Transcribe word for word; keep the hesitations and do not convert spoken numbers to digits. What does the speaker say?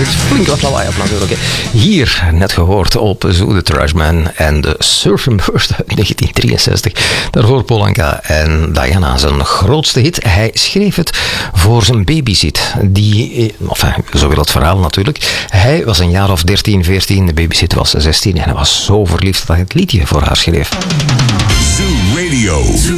flink wat lawaai op natuurlijk. Hier, net gehoord op Zoo the Trashman en de Surfing Bird uit negentien drieënzestig. Daarvoor Polanka en Diana, zijn grootste hit. Hij schreef het voor zijn babysit. Die, enfin, zo wil het verhaal natuurlijk. Hij was een jaar of dertien, veertien, de babysit was zestien en hij was zo verliefd dat hij het liedje voor haar schreef. Zoo Radio. Zoo